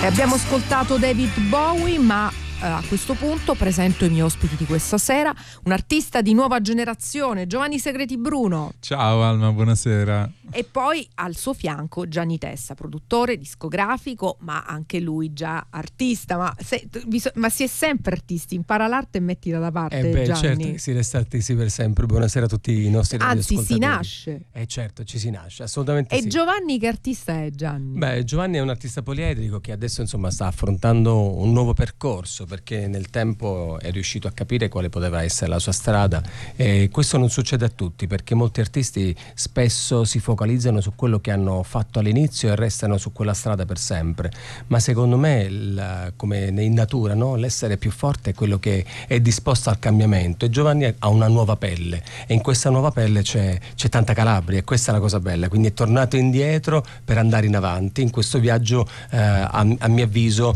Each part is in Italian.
Abbiamo ascoltato David Bowie, ma a questo punto presento i miei ospiti di questa sera, un artista di nuova generazione, Giovanni Segreti Bruno. Ciao Alma, buonasera. E poi al suo fianco Gianni Testa, produttore discografico, ma anche lui già artista. Ma si è sempre artisti, impara l'arte e mettila da parte, Gianni. Certo che si resta artisti per sempre. Buonasera a tutti i nostri radioascoltatori. Anzi, si nasce. Certo, ci si nasce, assolutamente e sì. Giovanni che artista è, Gianni? Beh, Giovanni è un artista poliedrico che adesso sta affrontando un nuovo percorso, perché nel tempo è riuscito a capire quale poteva essere la sua strada, e questo non succede a tutti, perché molti artisti spesso si focalizzano su quello che hanno fatto all'inizio e restano su quella strada per sempre. Ma secondo me, come in natura, no? L'essere più forte è quello che è disposto al cambiamento, e Giovanni ha una nuova pelle, e in questa nuova pelle c'è tanta Calabria, e questa è la cosa bella. Quindi è tornato indietro per andare in avanti in questo viaggio, a mio avviso,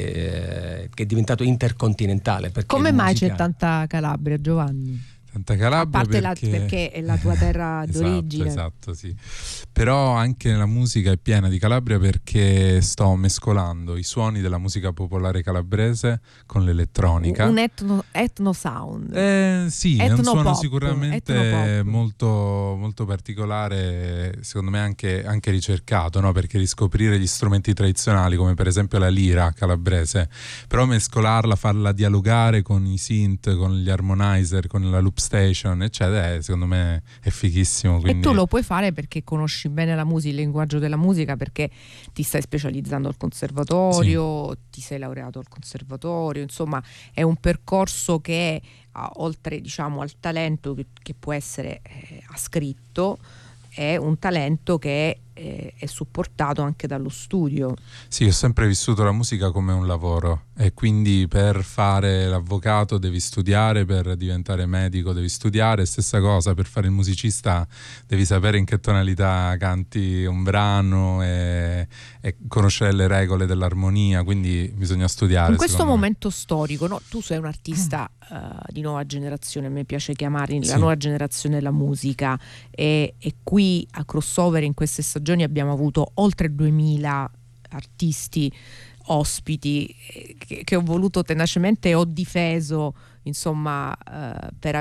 che è diventato intercontinentale. Come mai c'è tanta Calabria, Giovanni? Tanta Calabria, a parte perché è la tua terra d'origine. Esatto, sì. Però anche la musica è piena di Calabria, perché sto mescolando i suoni della musica popolare calabrese con l'elettronica. Un etno sound. Sì, è un suono sicuramente molto, molto particolare, secondo me anche ricercato, no? Perché riscoprire gli strumenti tradizionali, come per esempio la lira calabrese, però mescolarla, farla dialogare con i synth, con gli harmonizer, con la loop station, eccetera, secondo me è fighissimo. Quindi... E tu lo puoi fare perché conosci bene la musica, il linguaggio della musica, perché ti stai specializzando al conservatorio, sì. Ti sei laureato al conservatorio, insomma è un percorso che oltre, diciamo, al talento che può essere ascritto, è un talento che è supportato anche dallo studio. Sì, ho sempre vissuto la musica come un lavoro, e quindi per fare l'avvocato devi studiare, per diventare medico devi studiare, stessa cosa per fare il musicista, devi sapere in che tonalità canti un brano e conoscere le regole dell'armonia, quindi bisogna studiare. In questo momento storico, no? Tu sei un artista di nuova generazione, a me piace chiamare la nuova generazione della musica, e qui a Crossover in queste stagioni abbiamo avuto oltre 2000 artisti ospiti che ho voluto tenacemente e ho difeso, insomma, per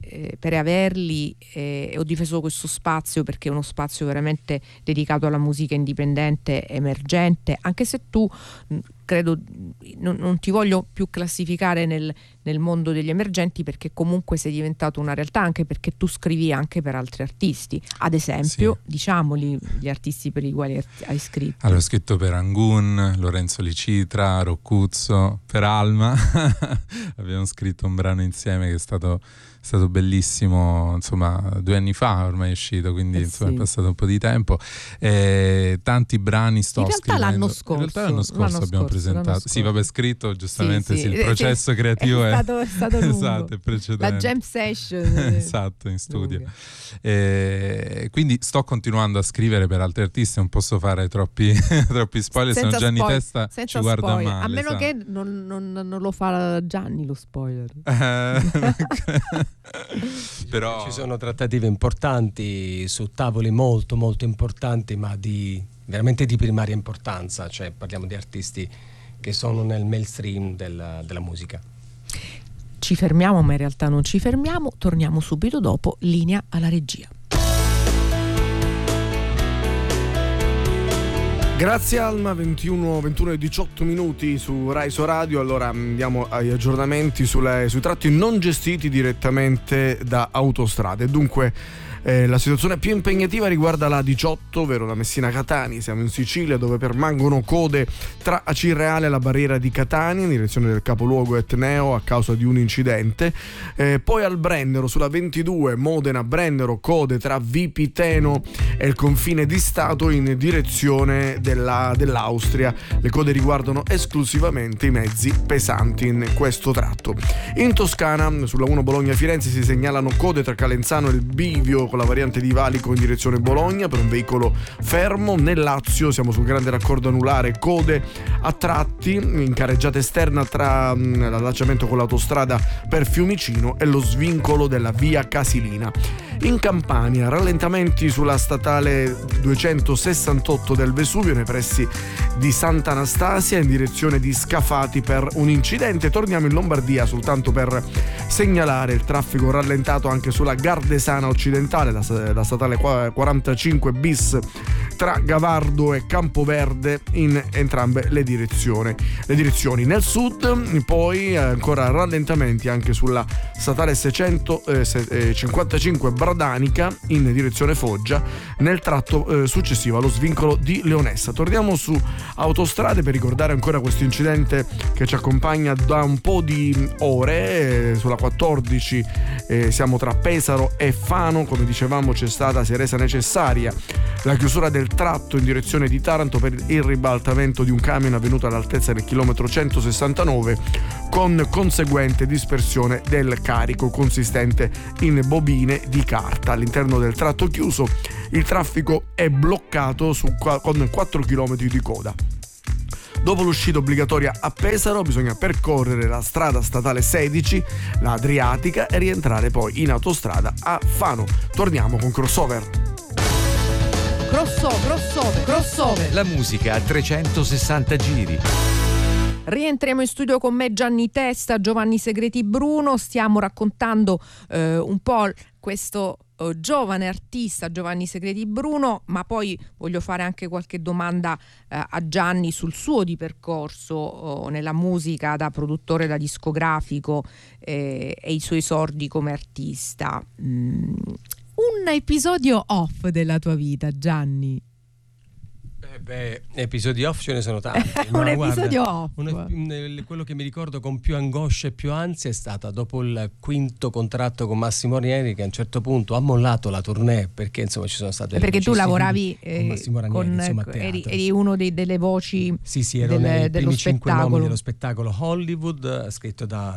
averli, e ho difeso questo spazio perché è uno spazio veramente dedicato alla musica indipendente, emergente, anche se tu credo non ti voglio più classificare nel mondo degli emergenti, perché comunque sei diventato una realtà, anche perché tu scrivi anche per altri artisti, ad esempio, diciamoli gli artisti per i quali hai scritto. Allora, ho scritto per Angun, Lorenzo Licitra, Roccuzzo, per Alma abbiamo scritto un brano insieme che è stato bellissimo, insomma 2 anni fa ormai è uscito, quindi insomma è passato un po' di tempo, tanti brani in realtà l'anno scorso abbiamo presentato, sì, vabbè, scritto giustamente, sì, il processo creativo è stato lungo. Esatto, è precedente, la jam session esatto, in studio, quindi sto continuando a scrivere per altri artisti, non posso fare troppi spoiler, se no Gianni Testa ci guarda spoiler, male, a meno che non lo fa Gianni lo spoiler. Però ci sono trattative importanti su tavoli molto molto importanti, ma veramente di primaria importanza, cioè parliamo di artisti che sono nel mainstream della musica. Ci fermiamo, ma in realtà non ci fermiamo, torniamo subito dopo, linea alla regia. Grazie Alma, 21 e 18 minuti su Rai So Radio. Allora andiamo agli aggiornamenti sui tratti non gestiti direttamente da Autostrade. Dunque la situazione più impegnativa riguarda la 18, ovvero la Messina-Catania. Siamo in Sicilia, dove permangono code tra Acireale e la barriera di Catania in direzione del capoluogo etneo a causa di un incidente. Poi al Brennero sulla 22 Modena-Brennero, code tra Vipiteno e il confine di Stato in direzione dell'Austria. Le code riguardano esclusivamente i mezzi pesanti in questo tratto. In Toscana sulla 1 Bologna-Firenze si segnalano code tra Calenzano e il Bivio con la variante di Valico in direzione Bologna per un veicolo fermo. Nel Lazio siamo sul grande raccordo anulare, code a tratti in carreggiata esterna tra l'allacciamento con l'autostrada per Fiumicino e lo svincolo della via Casilina. In Campania, rallentamenti sulla statale 268 del Vesuvio nei pressi di Sant'Anastasia in direzione di Scafati per un incidente. Torniamo in Lombardia soltanto per segnalare il traffico rallentato anche sulla Gardesana occidentale, la statale 45 bis tra Gavardo e Campoverde in entrambe le direzioni. Nel sud poi ancora rallentamenti anche sulla statale 655 Bradanica in direzione Foggia nel tratto successivo allo svincolo di Leonessa. Torniamo su Autostrade per ricordare ancora questo incidente che ci accompagna da un po' di ore sulla 14, siamo tra Pesaro e Fano. Come dicevamo si è resa necessaria la chiusura del tratto in direzione di Taranto per il ribaltamento di un camion avvenuto all'altezza del chilometro 169 con conseguente dispersione del carico consistente in bobine di carta. All'interno del tratto chiuso il traffico è bloccato con 4 km di coda. Dopo l'uscita obbligatoria a Pesaro bisogna percorrere la strada statale 16, la Adriatica, e rientrare poi in autostrada a Fano. Torniamo con Crossover. Crossover. La musica a 360 giri. Rientriamo in studio con me Gianni Testa, Giovanni Segreti Bruno. Stiamo raccontando un po' questo giovane artista Giovanni Segreti Bruno, ma poi voglio fare anche qualche domanda a Gianni sul suo di percorso nella musica da produttore, da discografico e i suoi esordi come artista. Un episodio off della tua vita, Gianni? Episodi off ce ne sono tanti. Episodio off. Quello che mi ricordo con più angoscia e più ansia è stata dopo il quinto contratto con Massimo Ranieri, che a un certo punto ha mollato la tournée perché insomma ci sono state perché tu lavoravi con Massimo Ranieri, eri uno delle voci ero nei primi 5 nomi dello spettacolo Hollywood, scritto da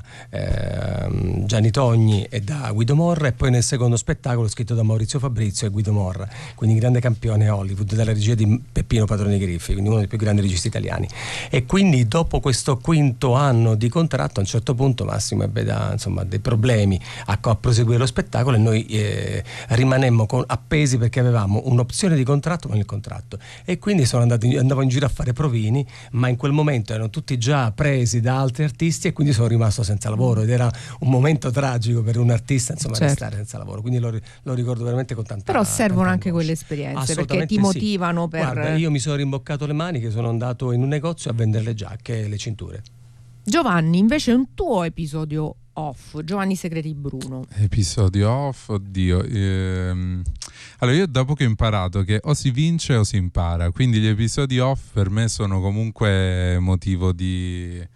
Gianni Togni e da Guido Morra, e poi nel secondo spettacolo scritto da Maurizio Fabrizio e Guido Morra, quindi grande campione Hollywood, dalla regia di Peppino Padroni Griffi, quindi uno dei più grandi registi italiani. E quindi dopo questo quinto anno di contratto a un certo punto Massimo ebbe dei problemi a proseguire lo spettacolo, e noi rimanemmo appesi perché avevamo un'opzione di contratto con il contratto, e quindi andavo in giro a fare provini, ma in quel momento erano tutti già presi da altri artisti e quindi sono rimasto senza lavoro, ed era un momento tragico per un artista restare senza lavoro, quindi lo ricordo veramente con tanta. Però servono anche quelle esperienze perché ti motivano per. Guarda, io mi sono rimboccato le maniche, sono andato in un negozio a vendere le giacche e le cinture. Giovanni, invece un tuo episodio off, Giovanni Segreti Bruno. Episodio off, oddio. Allora, io dopo che ho imparato che o si vince o si impara, quindi gli episodi off per me sono comunque motivo di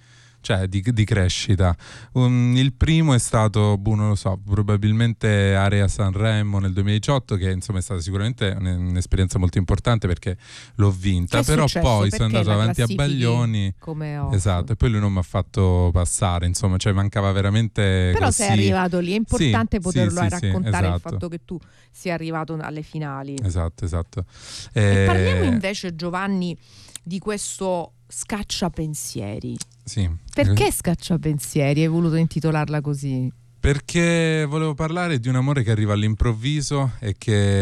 crescita. Il primo è stato, non lo so, probabilmente Area Sanremo nel 2018, che insomma è stata sicuramente un'esperienza molto importante perché l'ho vinta, però poi sono andato avanti a Baglioni, esatto, e poi lui non mi ha fatto passare, insomma, mancava veramente. Però così. sei arrivato lì, è importante poterlo raccontare, esatto. Il fatto che tu sia arrivato alle finali. Esatto. E parliamo invece, Giovanni, di questo Scacciapensieri. Sì. Perché Scacciapensieri? Hai voluto intitolarla così? Perché volevo parlare di un amore che arriva all'improvviso e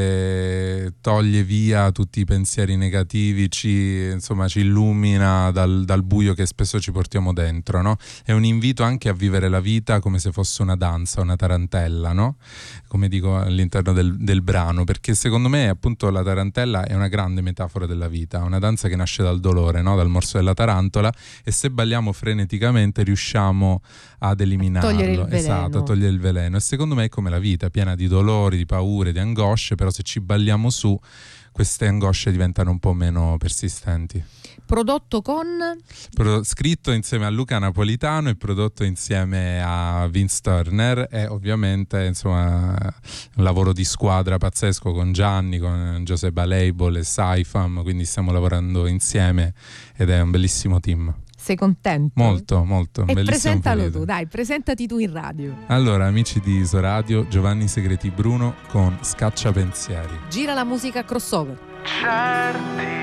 che toglie via tutti i pensieri negativi, ci illumina dal buio che spesso ci portiamo dentro, no? È un invito anche a vivere la vita come se fosse una danza, una tarantella, no? Come dico all'interno del brano, perché secondo me appunto la tarantella è una grande metafora della vita, una danza che nasce dal dolore, no? Dal morso della tarantola, e se balliamo freneticamente riusciamo ad eliminarlo. Togliere il veleno. Esatto, togliere il veleno. E secondo me è come la vita, piena di dolori, di paure, di angosce, però se ci balliamo su, queste angosce diventano un po' meno persistenti. Prodotto con? Scritto insieme a Luca Napolitano e prodotto insieme a Vince Turner, e ovviamente un lavoro di squadra pazzesco con Gianni, con Giuseppe Label e Saifam, quindi stiamo lavorando insieme ed è un bellissimo team. Sei contento? Molto. E presentalo tu, dai, presentati tu in radio. Allora, amici di Isoradio, Giovanni Segreti Bruno con Scacciapensieri. Gira la musica crossover. Certi